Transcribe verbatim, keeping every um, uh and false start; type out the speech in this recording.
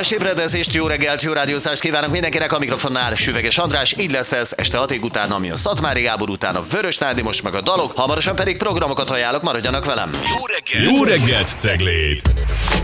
Kellemes ébredezést, jó reggelt, jó rádiózást kívánok mindenkinek, a mikrofonnál Süveges András, így lesz ez este hatig után, ami a Szatmári Gábor után a Vörös Nádi, most meg a dalok, hamarosan pedig programokat ajánlok, maradjanak velem. Jó reggelt! Jó reggelt, Cegléd!